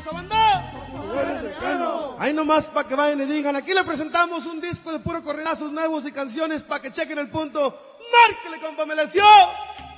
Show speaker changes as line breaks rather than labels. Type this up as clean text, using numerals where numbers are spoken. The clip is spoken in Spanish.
raza banda. Ahí nomás para que vayan y digan, aquí le presentamos un disco de puro correnazos nuevos y canciones para que chequen el punto. ¡Márquele, compa, me lesió!